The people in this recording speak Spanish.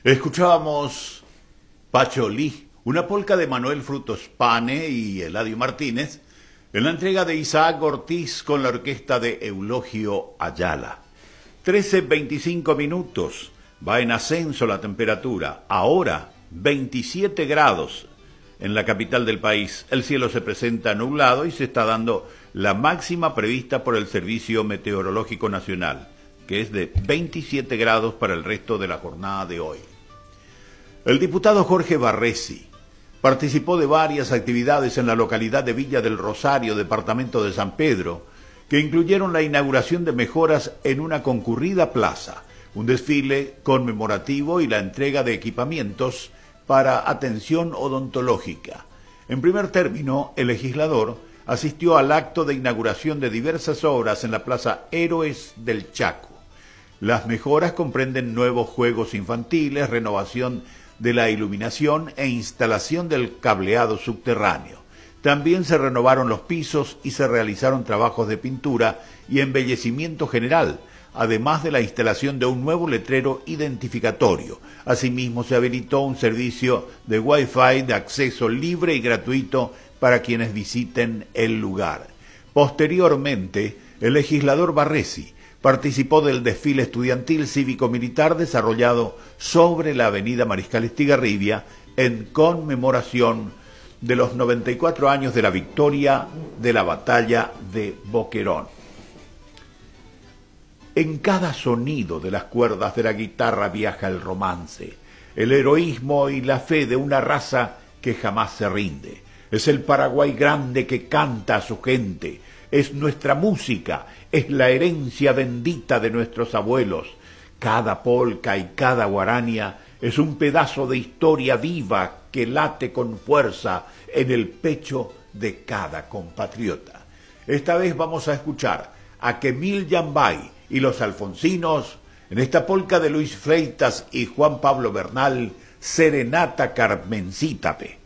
Escuchábamos Pacholí, una polca de Manuel Frutos Pane y Eladio Martínez, en la entrega de Isaac Ortiz con la orquesta de Eulogio Ayala. 13:25 minutos, va en ascenso la temperatura, ahora 27 grados en la capital del país. El cielo se presenta nublado y se está dando la máxima prevista por el Servicio Meteorológico Nacional, que es de 27 grados para el resto de la jornada de hoy. El diputado Jorge Barresi participó de varias actividades en la localidad de Villa del Rosario, departamento de San Pedro, que incluyeron la inauguración de mejoras en una concurrida plaza, un desfile conmemorativo y la entrega de equipamientos para atención odontológica. En primer término, el legislador asistió al acto de inauguración de diversas obras en la Plaza Héroes del Chaco. Las mejoras comprenden nuevos juegos infantiles, renovación de la iluminación e instalación del cableado subterráneo. También se renovaron los pisos y se realizaron trabajos de pintura y embellecimiento general, además de la instalación de un nuevo letrero identificatorio. Asimismo, se habilitó un servicio de Wi-Fi de acceso libre y gratuito para quienes visiten el lugar. Posteriormente, el legislador Barresi participó del desfile estudiantil cívico-militar desarrollado sobre la avenida Mariscal Estigarribia en conmemoración de los 94 años de la victoria de la batalla de Boquerón. En cada sonido de las cuerdas de la guitarra viaja el romance, el heroísmo y la fe de una raza que jamás se rinde. Es el Paraguay grande que canta a su gente, es nuestra música, es la herencia bendita de nuestros abuelos. Cada polca y cada guarania es un pedazo de historia viva que late con fuerza en el pecho de cada compatriota. Esta vez vamos a escuchar a Quemil Yambay y los Alfonsinos en esta polca de Luis Freitas y Juan Pablo Bernal, Serenata Carmencítape.